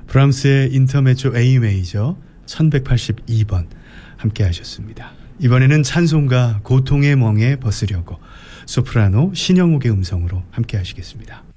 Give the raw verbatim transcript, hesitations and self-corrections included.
브람스의 인터메조 A 메이저 천백팔십이 번 함께 하셨습니다. 이번에는 찬송가 고통의 멍에 벗으려고 소프라노 신영옥의 음성으로 함께 하시겠습니다.